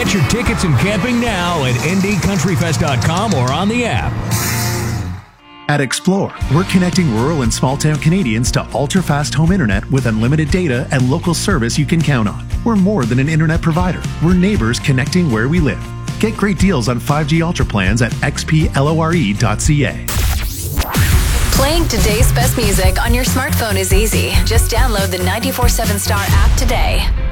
Get your tickets and camping now at ndcountryfest.com or on the app. At Explore, we're connecting rural and small-town Canadians to ultra-fast home internet with unlimited data and local service you can count on. We're more than an internet provider. We're neighbors connecting where we live. Get great deals on 5G Ultra plans at xplore.ca. Playing today's best music on your smartphone is easy. Just download the 94.7 Star app today.